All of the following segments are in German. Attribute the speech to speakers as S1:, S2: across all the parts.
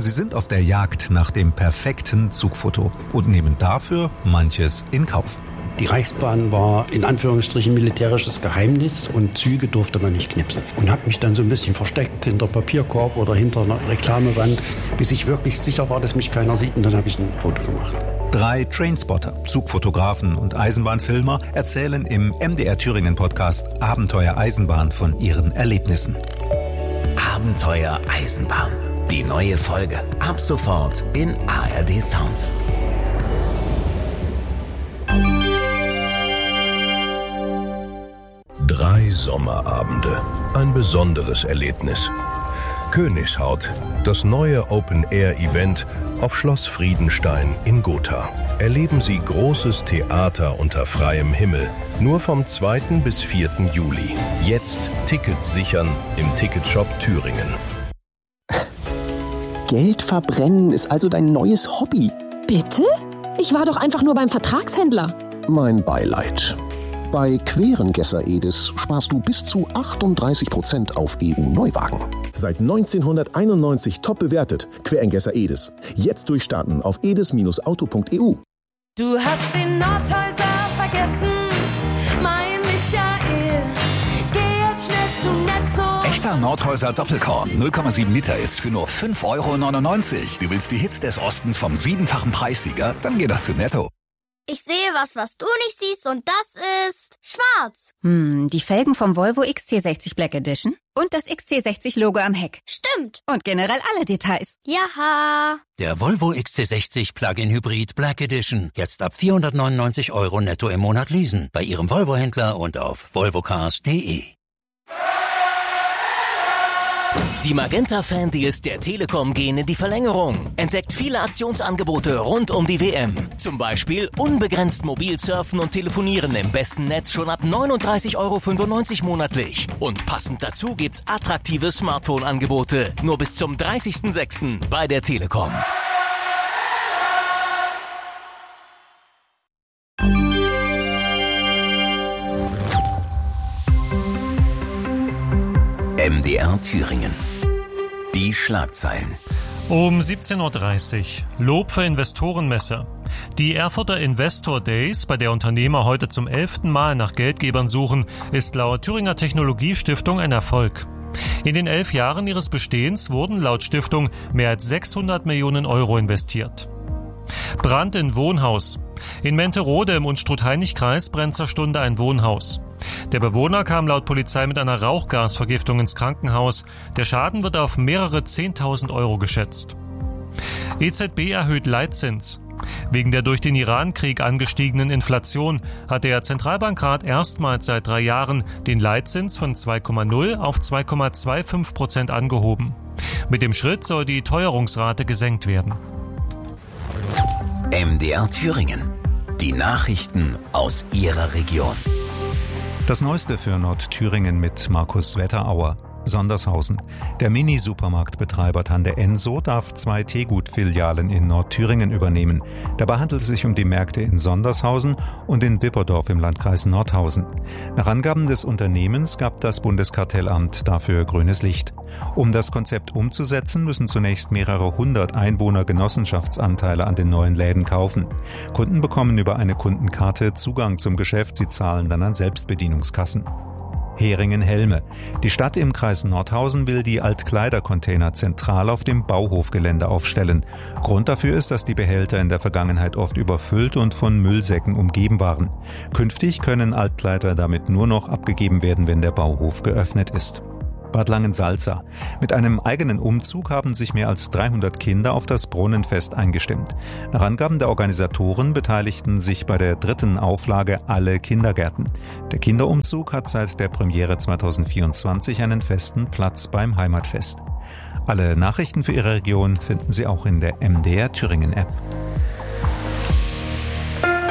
S1: Sie sind auf der Jagd nach dem perfekten Zugfoto und nehmen dafür manches in Kauf.
S2: Die Reichsbahn war in Anführungsstrichen militärisches Geheimnis und Züge durfte man nicht knipsen. Und habe mich dann so ein bisschen versteckt hinter Papierkorb oder hinter einer Reklamewand, bis ich wirklich sicher war, dass mich keiner sieht, und dann habe ich ein Foto gemacht.
S1: 3 Trainspotter, Zugfotografen und Eisenbahnfilmer erzählen im MDR Thüringen Podcast Abenteuer Eisenbahn von ihren Erlebnissen.
S3: Abenteuer Eisenbahn. Die neue Folge. Ab sofort in ARD Sounds.
S4: Drei Sommerabende. Ein besonderes Erlebnis. Königshaut. Das neue Open-Air-Event auf Schloss Friedenstein in Gotha. Erleben Sie großes Theater unter freiem Himmel. Nur vom 2. bis 4. Juli. Jetzt Tickets sichern im Ticketshop Thüringen.
S5: Geld verbrennen ist also dein neues Hobby.
S6: Bitte? Ich war doch einfach nur beim Vertragshändler.
S5: Mein Beileid. Bei Querengesser Edis sparst du bis zu 38% auf EU-Neuwagen.
S7: Seit 1991 top bewertet. Querengesser Edis. Jetzt durchstarten auf edis-auto.eu.
S8: Du hast den Nordhäuser vergessen, mein Michael. Geh jetzt schnell zu Netto.
S9: Echter Nordhäuser Doppelkorn, 0,7 Liter jetzt für nur 5,99 €. Du willst die Hits des Ostens vom 7-fachen Preissieger? Dann geh doch zu Netto.
S10: Ich sehe was du nicht siehst, und das ist schwarz.
S11: Die Felgen vom Volvo XC60 Black Edition und das XC60-Logo am Heck.
S10: Stimmt.
S11: Und generell alle Details.
S10: Jaha.
S12: Der Volvo XC60 Plug-in Hybrid Black Edition. Jetzt ab 499 € netto im Monat leasen. Bei Ihrem Volvo-Händler und auf volvocars.de.
S3: Die Magenta-Fan-Deals der Telekom gehen in die Verlängerung. Entdeckt viele Aktionsangebote rund um die WM. Zum Beispiel unbegrenzt mobil surfen und telefonieren im besten Netz schon ab 39,95 € monatlich. Und passend dazu gibt's attraktive Smartphone-Angebote. Nur bis zum 30.06. bei der Telekom. MDR Thüringen. Die Schlagzeilen.
S13: Um 17:30 Uhr. Lob für Investorenmesse. Die Erfurter Investor Days, bei der Unternehmer heute zum 11. Mal nach Geldgebern suchen, ist laut Thüringer Technologiestiftung ein Erfolg. In den 11 Jahren ihres Bestehens wurden laut Stiftung mehr als 600 Millionen € investiert. Brand in Wohnhaus. In Menterode im Unstrut-Hainich-Kreis brennt zur Stunde ein Wohnhaus. Der Bewohner kam laut Polizei mit einer Rauchgasvergiftung ins Krankenhaus. Der Schaden wird auf mehrere 10.000 € geschätzt. EZB erhöht Leitzins. Wegen der durch den Iran-Krieg angestiegenen Inflation hat der Zentralbankrat erstmals seit 3 Jahren den Leitzins von 2,0 auf 2,25% angehoben. Mit dem Schritt soll die Teuerungsrate gesenkt werden.
S3: MDR Thüringen. Die Nachrichten aus Ihrer Region.
S1: Das Neueste für Nordthüringen mit Markus Wetterauer. Sondershausen. Der Mini-Supermarktbetreiber Tante Enso darf 2 Teegut-Filialen in Nordthüringen übernehmen. Dabei handelt es sich um die Märkte in Sondershausen und in Wipperdorf im Landkreis Nordhausen. Nach Angaben des Unternehmens gab das Bundeskartellamt dafür grünes Licht. Um das Konzept umzusetzen, müssen zunächst mehrere 100 Einwohner Genossenschaftsanteile an den neuen Läden kaufen. Kunden bekommen über eine Kundenkarte Zugang zum Geschäft, sie zahlen dann an Selbstbedienungskassen. Heringen-Helme. Die Stadt im Kreis Nordhausen will die Altkleidercontainer zentral auf dem Bauhofgelände aufstellen. Grund dafür ist, dass die Behälter in der Vergangenheit oft überfüllt und von Müllsäcken umgeben waren. Künftig können Altkleider damit nur noch abgegeben werden, wenn der Bauhof geöffnet ist. Bad Langensalza. Mit einem eigenen Umzug haben sich mehr als 300 Kinder auf das Brunnenfest eingestimmt. Nach Angaben der Organisatoren beteiligten sich bei der 3. Auflage alle Kindergärten. Der Kinderumzug hat seit der Premiere 2024 einen festen Platz beim Heimatfest. Alle Nachrichten für Ihre Region finden Sie auch in der MDR Thüringen App.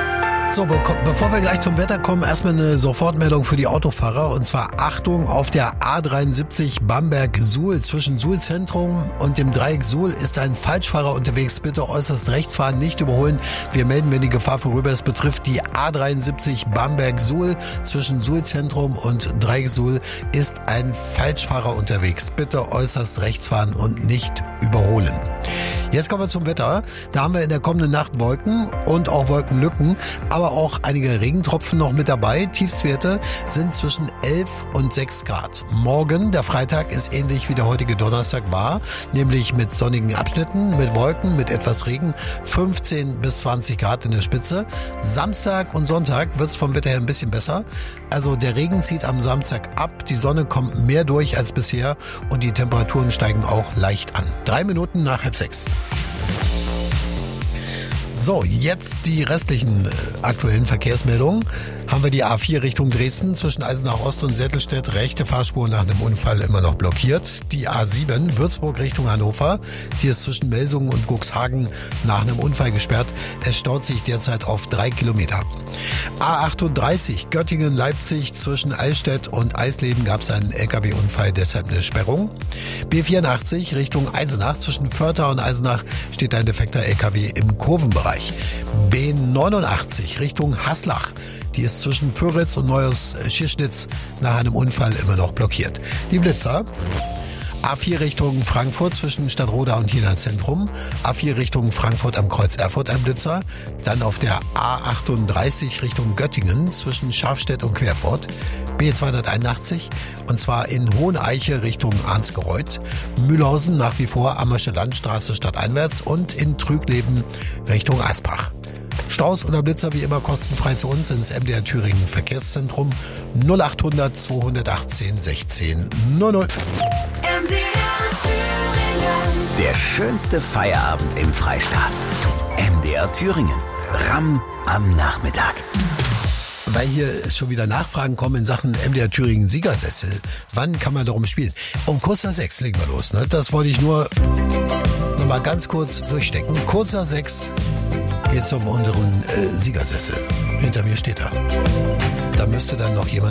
S14: So, bevor wir gleich zum Wetter kommen, erstmal eine Sofortmeldung für die Autofahrer. Und zwar Achtung, auf der A73 Bamberg-Suhl zwischen Suhl-Zentrum und dem Dreieck Suhl ist ein Falschfahrer unterwegs. Bitte äußerst rechts fahren, nicht überholen. Wir melden, wenn die Gefahr vorüber ist, betrifft die A73 Bamberg-Suhl zwischen Suhl-Zentrum und Dreieck Suhl ist ein Falschfahrer unterwegs. Bitte äußerst rechts fahren und nicht überholen. Jetzt kommen wir zum Wetter. Da haben wir in der kommenden Nacht Wolken und auch Wolkenlücken, aber auch einige Regentropfen noch mit dabei. Tiefstwerte sind zwischen 11 und 6 Grad. Morgen, der Freitag, ist ähnlich wie der heutige Donnerstag war, nämlich mit sonnigen Abschnitten, mit Wolken, mit etwas Regen, 15 bis 20 Grad in der Spitze. Samstag und Sonntag wird es vom Wetter her ein bisschen besser. Also der Regen zieht am Samstag ab, die Sonne kommt mehr durch als bisher und die Temperaturen steigen auch leicht an. 3 Minuten nach 5:30. So, jetzt die restlichen aktuellen Verkehrsmeldungen. Haben wir die A4 Richtung Dresden zwischen Eisenach Ost und Sättelstedt, rechte Fahrspur nach einem Unfall immer noch blockiert. Die A7 Würzburg Richtung Hannover, die ist zwischen Melsungen und Cuxhagen nach einem Unfall gesperrt. Es staut sich derzeit auf 3 Kilometer. A38 Göttingen-Leipzig zwischen Eichstätt und Eisleben gab es einen LKW-Unfall, deshalb eine Sperrung. B84 Richtung Eisenach zwischen Vörtha und Eisenach steht ein defekter LKW im Kurvenbereich. B89 Richtung Haslach. Die ist zwischen Föritz und Neuhaus-Schirschnitz nach einem Unfall immer noch blockiert. Die Blitzer. A4 Richtung Frankfurt zwischen Stadtroda und Jena Zentrum. A4 Richtung Frankfurt am Kreuz Erfurt ein Blitzer. Dann auf der A38 Richtung Göttingen zwischen Schafstedt und Querfurt. B281 und zwar in Hoheneiche Richtung Arnsgereuth. Mühlhausen nach wie vor Ammersche Landstraße stadteinwärts und in Trügleben Richtung Aspach. Staus oder Blitzer wie immer kostenfrei zu uns ins MDR Thüringen Verkehrszentrum 0800 218 16 00.
S9: Der schönste Feierabend im Freistaat. MDR Thüringen. Ramm am Nachmittag.
S14: Weil hier schon wieder Nachfragen kommen in Sachen MDR Thüringen Siegersessel. Wann kann man darum spielen? Um kurz nach 6 legen wir los. Ne? Das wollte ich nur noch mal ganz kurz durchstecken. Kurz nach 6 geht es um unseren Siegersessel. Hinter mir steht er. Da müsste dann noch jemand